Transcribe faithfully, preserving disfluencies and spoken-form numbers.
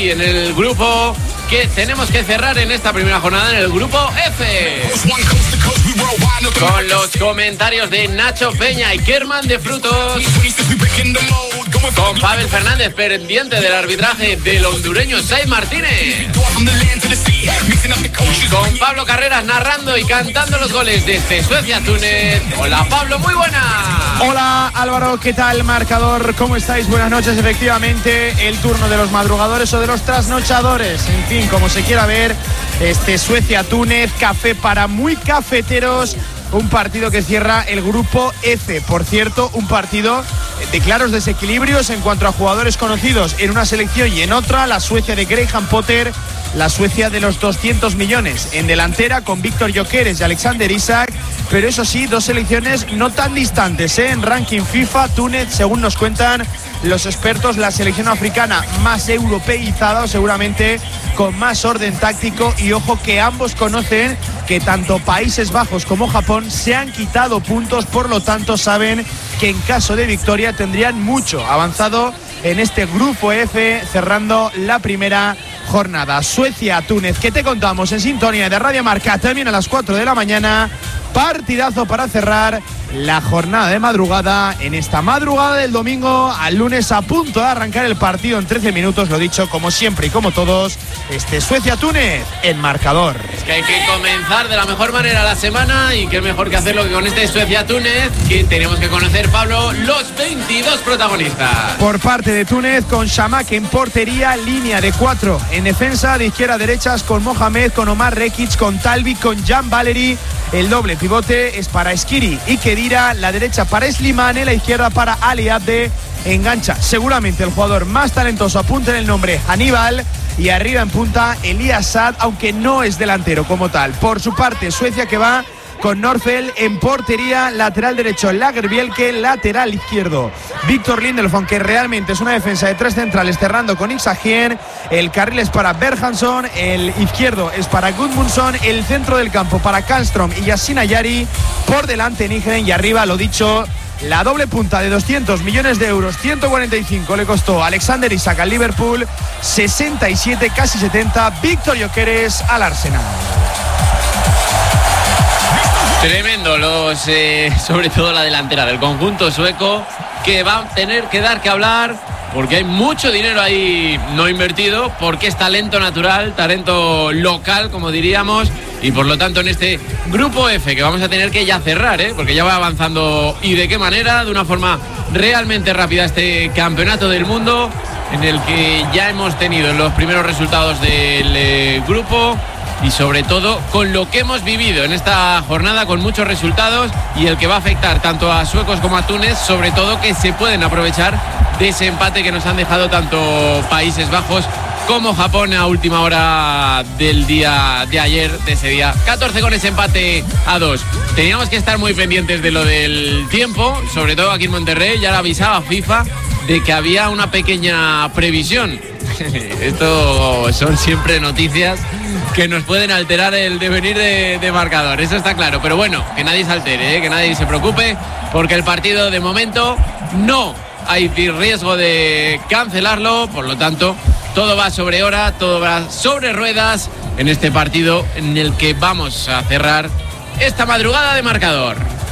hoy en el grupo que tenemos que cerrar en esta primera jornada en el grupo F. Con los comentarios de Nacho Peña y Kerman de Frutos. Con Pavel Fernández pendiente del arbitraje del hondureño Sai Martínez. Con Pablo Carreras narrando y cantando los goles desde Suecia-Túnez. Hola Pablo, muy buena. Hola Álvaro, ¿qué tal marcador? ¿Cómo estáis? Buenas noches. Efectivamente, el turno de los madrugadores o de los trasnochadores. En fin, como se quiera ver, este Suecia-Túnez, café para muy cafeteros. Un partido que cierra el grupo F. Por cierto, un partido de claros desequilibrios en cuanto a jugadores conocidos en una selección y en otra. La Suecia de Graham Potter, la Suecia de los doscientos millones en delantera con Víctor Gyökeres y Alexander Isak. Pero eso sí, dos selecciones no tan distantes, ¿eh? En ranking FIFA, Túnez, según nos cuentan los expertos, la selección africana más europeizada o seguramente con más orden táctico. Y ojo que ambos conocen que tanto Países Bajos como Japón se han quitado puntos, por lo tanto saben que en caso de victoria tendrían mucho avanzado en este grupo F, cerrando la primera jornada. Suecia-Túnez, que te contamos en sintonía de Radio Marca también a las cuatro de la mañana. Partidazo para cerrar la jornada de madrugada en esta madrugada del domingo al lunes, a punto de arrancar el partido en trece minutos. Lo dicho, como siempre y como todos, este Suecia-Túnez en marcador. Es que hay que comenzar de la mejor manera la semana y qué mejor que hacerlo que con este Suecia-Túnez, que tenemos que conocer, Pablo, los veintidós protagonistas. Por parte de Túnez, con Shamak en portería, línea de cuatro en defensa, de izquierda a derechas con Mohamed, con Omar Rekic, con Talbi, con Jan Valery. El doble pivote es para Skiri y Kedira, la derecha para Slimane, la izquierda para Ali Abde. Engancha seguramente el jugador más talentoso, apunta en el nombre, Aníbal, y arriba en punta Elías Saad, aunque no es delantero como tal. Por su parte, Suecia, que va con Norfel en portería, lateral derecho Lagerbielke, lateral izquierdo Víctor Lindelöf, que realmente es una defensa de tres centrales cerrando con Ixagien. El carril es para Berhansson, el izquierdo es para Gudmundsson, el centro del campo para Kallström y Yasin Ayari, por delante Nygren, y arriba, lo dicho, la doble punta de doscientos millones de euros, ciento cuarenta y cinco le costó Alexander Isak al Liverpool, sesenta y siete, casi setenta, Víctor Gyökeres al Arsenal. Tremendo, los eh, sobre todo la delantera del conjunto sueco, que va a tener que dar que hablar porque hay mucho dinero ahí no invertido, porque es talento natural, talento local, como diríamos, y por lo tanto en este grupo F que vamos a tener que ya cerrar, ¿eh? Porque ya va avanzando, y de qué manera, de una forma realmente rápida, este campeonato del mundo en el que ya hemos tenido los primeros resultados del eh, grupo. Y sobre todo con lo que hemos vivido en esta jornada, con muchos resultados, y el que va a afectar tanto a suecos como a Túnez, sobre todo que se pueden aprovechar de ese empate que nos han dejado tanto Países Bajos como Japón a última hora del día de ayer, de ese día catorce, con ese empate a dos. Teníamos que estar muy pendientes de lo del tiempo, sobre todo aquí en Monterrey. Ya lo avisaba FIFA de que había una pequeña previsión. Esto son siempre noticias que nos pueden alterar el devenir de, de marcador, eso está claro, pero bueno, que nadie se altere, ¿eh? Que nadie se preocupe, porque el partido de momento no hay riesgo de cancelarlo, por lo tanto todo va sobre hora, todo va sobre ruedas en este partido en el que vamos a cerrar esta madrugada de marcador.